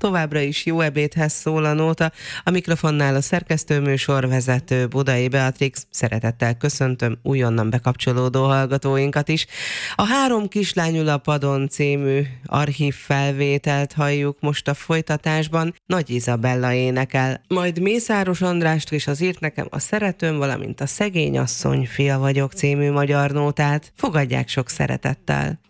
továbbra is jó ebédhez szól a nóta. A mikrofonnál a szerkesztőműsorvezető Budai Beatrix. Szeretettel köszöntöm újonnan bekapcsolódó hallgatóinkat is. A Három kislány ül a padon című archív felvételt halljuk most a folytatásban. Nagy Izabella énekel, majd Mészáros Andrást is az írt nekem a Szeretőm, valamint a Szegény asszony fia vagyok című magyar nótát. Fogadják sok szeretettel.